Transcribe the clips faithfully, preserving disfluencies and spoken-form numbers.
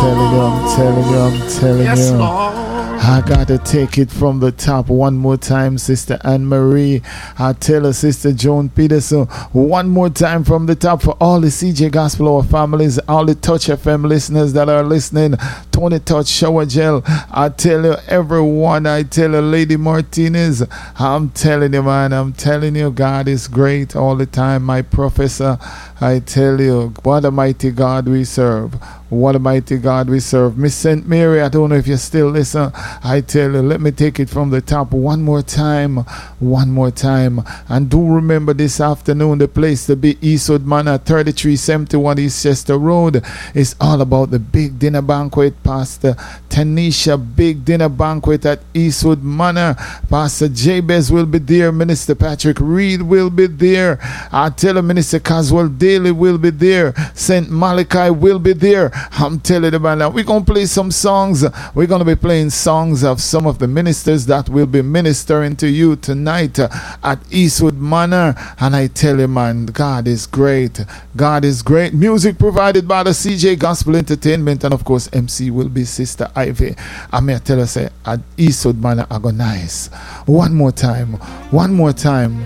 telling you, I'm telling you, I'm telling Yes, you. Lord. I gotta take it from the top one more time, Sister Anne Marie. I tell her, Sister Joan Peterson, one more time from the top for all the C J Gospel Hour families, all the Touch F M listeners that are listening. Tony Touch Shower Gel. I tell you, everyone. I tell you, Lady Martinez. I'm telling you, man. I'm telling you, God is great all the time. My professor. I tell you, what a mighty God we serve. What a mighty God we serve. Miss Saint Mary, I don't know if you still listen. I tell you, let me take it from the top one more time. One more time. And do remember this afternoon, the place to be, Eastwood Manor, thirty-three seventy-one East Chester Road. It's all about the big dinner banquet. Pastor Tanisha, big dinner banquet at Eastwood Manor. Pastor Jabez will be there. Minister Patrick Reed will be there. I tell you, Minister Caswell Daly will be there. Saint Malachi will be there. I'm telling you about that. We're going to play some songs. We're going to be playing songs of some of the ministers that will be ministering to you tonight uh, at Eastwood Manor. And I tell you, man, God is great. God is great. Music provided by the C J Gospel Entertainment. And of course, M C will be Sister Ivy. I may tell you, say, at Eastwood Manor, I go nice. One more time. One more time.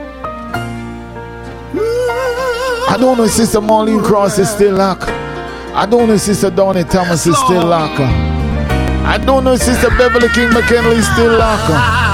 I don't know if Sister Marlene Cross is still locked. I don't know if Sister Donnie Thomas is still locked. I don't know if Sister Beverly King McKinley is still locked.